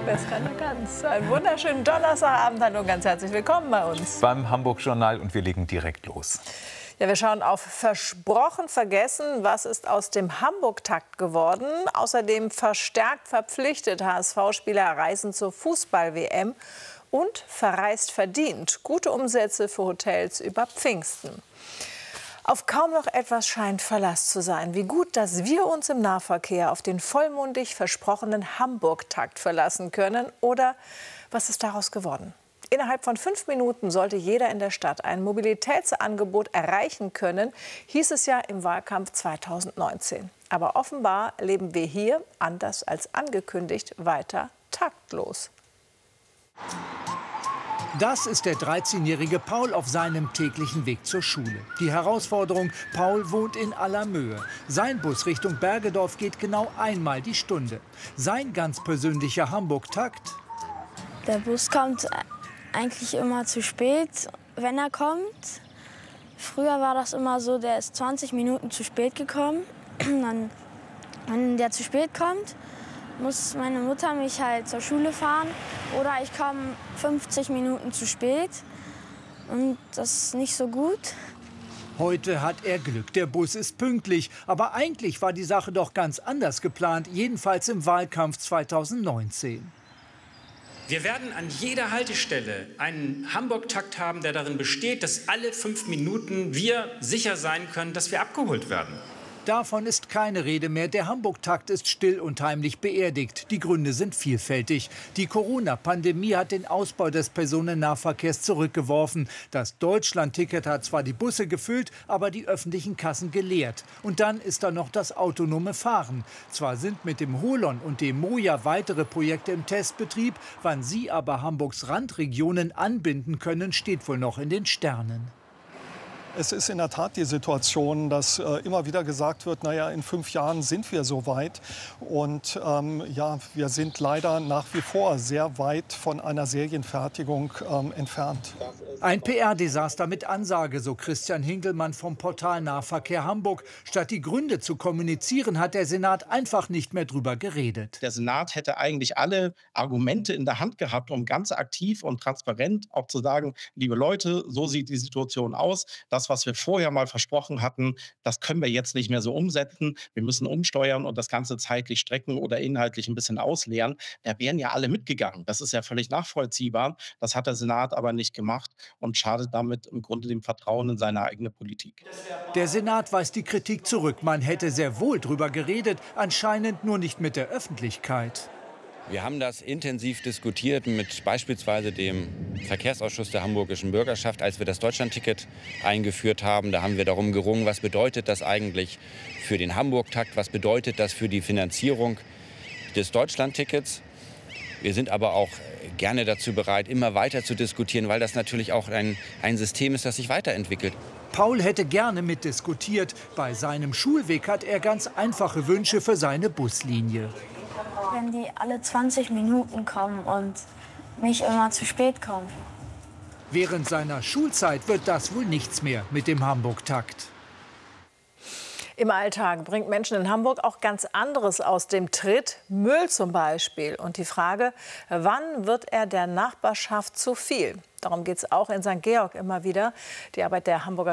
Das kann er ganz. Einen wunderschönen Donnerstagabend. Hallo und ganz herzlich willkommen bei uns. Beim Hamburg-Journal und wir legen direkt los. Ja, wir schauen auf Versprochen, vergessen. Was ist aus dem Hamburg-Takt geworden? Außerdem verstärkt verpflichtet. HSV-Spieler reisen zur Fußball-WM und verreist verdient. Gute Umsätze für Hotels über Pfingsten. Auf kaum noch etwas scheint Verlass zu sein. Wie gut, dass wir uns im Nahverkehr auf den vollmundig versprochenen Hamburg-Takt verlassen können. Oder was ist daraus geworden? Innerhalb von 5 Minuten sollte jeder in der Stadt ein Mobilitätsangebot erreichen können, hieß es ja im Wahlkampf 2019. Aber offenbar leben wir hier, anders als angekündigt, weiter taktlos. Das ist der 13-jährige Paul auf seinem täglichen Weg zur Schule. Die Herausforderung, Paul wohnt in Allermöhe. Sein Bus Richtung Bergedorf geht genau einmal die Stunde. Sein ganz persönlicher Hamburg-Takt: Der Bus kommt eigentlich immer zu spät, wenn er kommt. Früher war das immer so, der ist 20 Minuten zu spät gekommen. Dann, wenn der zu spät kommt, muss meine Mutter mich halt zur Schule fahren oder ich komme 50 Minuten zu spät und das ist nicht so gut. Heute hat er Glück, der Bus ist pünktlich. Aber eigentlich war die Sache doch ganz anders geplant, jedenfalls im Wahlkampf 2019. Wir werden an jeder Haltestelle einen Hamburg-Takt haben, der darin besteht, dass alle 5 Minuten wir sicher sein können, dass wir abgeholt werden. Davon ist keine Rede mehr. Der Hamburg-Takt ist still und heimlich beerdigt. Die Gründe sind vielfältig. Die Corona-Pandemie hat den Ausbau des Personennahverkehrs zurückgeworfen. Das Deutschland-Ticket hat zwar die Busse gefüllt, aber die öffentlichen Kassen geleert. Und dann ist da noch das autonome Fahren. Zwar sind mit dem Holon und dem Moja weitere Projekte im Testbetrieb, wann sie aber Hamburgs Randregionen anbinden können, steht wohl noch in den Sternen. Es ist in der Tat die Situation, dass immer wieder gesagt wird, naja, in 5 Jahren sind wir so weit. Und ja, wir sind leider nach wie vor sehr weit von einer Serienfertigung entfernt. Ein PR-Desaster mit Ansage, so Christian Hinkelmann vom Portal Nahverkehr Hamburg. Statt die Gründe zu kommunizieren, hat der Senat einfach nicht mehr drüber geredet. Der Senat hätte eigentlich alle Argumente in der Hand gehabt, um ganz aktiv und transparent auch zu sagen, liebe Leute, so sieht die Situation aus. Das, was wir vorher mal versprochen hatten, das können wir jetzt nicht mehr so umsetzen. Wir müssen umsteuern und das Ganze zeitlich strecken oder inhaltlich ein bisschen ausleeren. Da wären ja alle mitgegangen. Das ist ja völlig nachvollziehbar. Das hat der Senat aber nicht gemacht und schadet damit im Grunde dem Vertrauen in seine eigene Politik. Der Senat weist die Kritik zurück. Man hätte sehr wohl drüber geredet, anscheinend nur nicht mit der Öffentlichkeit. Wir haben das intensiv diskutiert mit beispielsweise dem Verkehrsausschuss der hamburgischen Bürgerschaft, als wir das Deutschlandticket eingeführt haben. Da haben wir darum gerungen, was bedeutet das eigentlich für den Hamburg-Takt, was bedeutet das für die Finanzierung des Deutschlandtickets. Wir sind aber auch gerne dazu bereit, immer weiter zu diskutieren, weil das natürlich auch ein System ist, das sich weiterentwickelt. Paul hätte gerne mitdiskutiert. Bei seinem Schulweg hat er ganz einfache Wünsche für seine Buslinie. Wenn die alle 20 Minuten kommen und nicht immer zu spät kommen. Während seiner Schulzeit wird das wohl nichts mehr mit dem Hamburg-Takt. Im Alltag bringt Menschen in Hamburg auch ganz anderes aus dem Tritt. Müll zum Beispiel. Und die Frage, wann wird er der Nachbarschaft zu viel? Darum geht es auch in St. Georg immer wieder. Die Arbeit der Hamburger